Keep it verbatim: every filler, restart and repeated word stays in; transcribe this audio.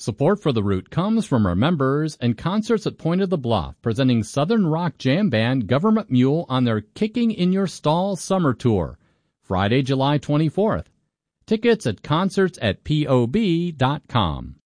Support for The Root comes from our members and concerts at Point of the Bluff, presenting Southern rock jam band Government Mule on their Kicking in Your Stall summer tour, Friday, July twenty-fourth. Tickets at concerts at P O B dot com.